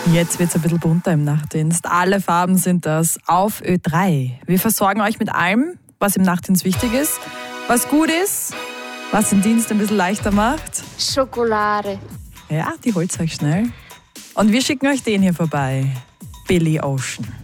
Jetzt wird es ein bisschen bunter im Nachtdienst. Alle Farben sind das auf Ö3. Wir versorgen euch mit allem, was im Nachtdienst wichtig ist, was gut ist, was den Dienst ein bisschen leichter macht. Schokolade. Ja, die holt's euch schnell. Und wir schicken euch den hier vorbei. Billy Ocean.